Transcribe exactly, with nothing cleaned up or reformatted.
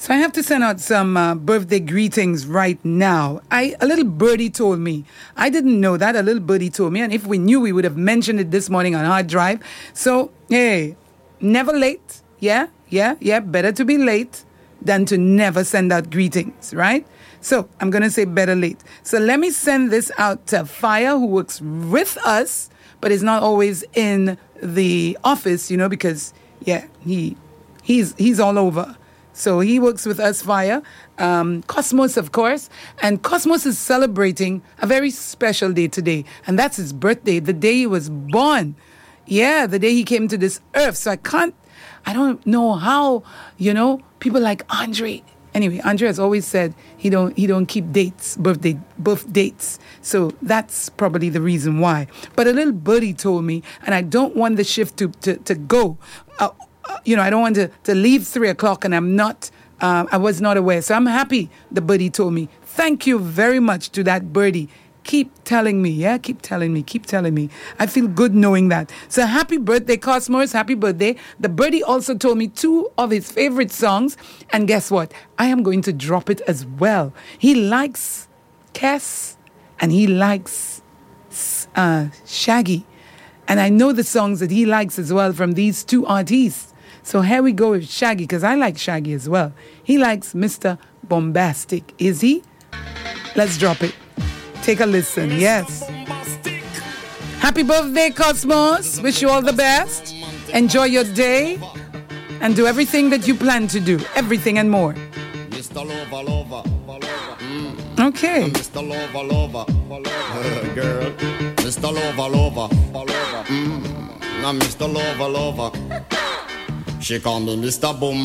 So I have to send out some uh, birthday greetings right now. I a little birdie told me. I didn't know that. A little birdie told me. And if we knew, we would have mentioned it this morning on Hard Drive. So, hey, never late. Yeah, yeah, yeah. Better to be late than to never send out greetings, right? So I'm going to say better late. So let me send this out to Fire, who works with us, but is not always in the office, you know, because, yeah, he he's he's all over. So he works with us via um, Cosmos, of course. And Cosmos is celebrating a very special day today. And that's his birthday, the day he was born. Yeah, the day he came to this earth. So I can't, I don't know how, you know, people like Andre. Anyway, Andre has always said he don't he don't keep dates, birthday birth dates. So that's probably the reason why. But a little birdie told me, and I don't want the shift to, to, to go. Uh, You know, I don't want to, to leave three o'clock and I'm not, uh, I was not aware. So I'm happy the birdie told me. Thank you very much to that birdie. Keep telling me, yeah? Keep telling me, keep telling me. I feel good knowing that. So happy birthday, Cosmos. Happy birthday. The birdie also told me two of his favorite songs. And guess what? I am going to drop it as well. He likes Kes and he likes uh, Shaggy. And I know the songs that he likes as well from these two artists. So here we go with Shaggy, because I like Shaggy as well. He likes Mister Bombastic. Is he? Let's drop it. Take a listen. Yes. Happy birthday, Cosmos. Wish you all the best. Enjoy your day. And do everything that you plan to do. Everything and more. Mister Lover, Lover, Lover. Mm. Okay. Mister Lover, Lover, Lover. Girl. Mister Lover, Lover, Lover. Mm. Now Mister Lover, Lover. She call me Mister Boom.